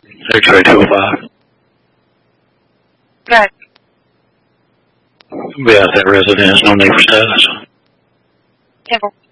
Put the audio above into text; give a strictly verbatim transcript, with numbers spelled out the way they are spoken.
X-ray two oh five. Good. Be out that residence, no need for status. Temple.